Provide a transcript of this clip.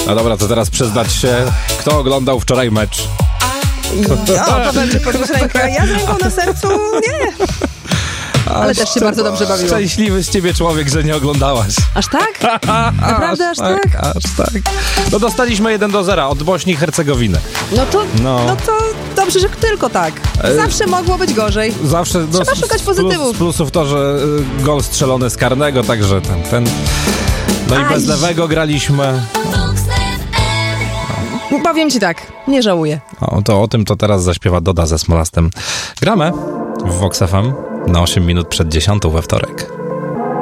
No dobra, to teraz przyznać się, kto oglądał wczoraj mecz? Paweł mi podniósł rękę. Ja z ręką na sercu nie. Ale też się bardzo dobrze bawiło. Szczęśliwy z ciebie człowiek, że nie oglądałaś. Aż tak? Naprawdę aż tak? Aż tak. No dostaliśmy 1-0 od Bośni i Hercegowiny. No to dobrze, że tylko tak. Zawsze mogło być gorzej. Zawsze. Trzeba szukać pozytywów. Z plusów to, że gol strzelony z karnego, także ten. No i bez lewego graliśmy. Powiem ci tak, nie żałuję. To o tym to teraz zaśpiewa Doda ze Smolastem. Gramy w Vox FM na 8 minut przed 10 we wtorek.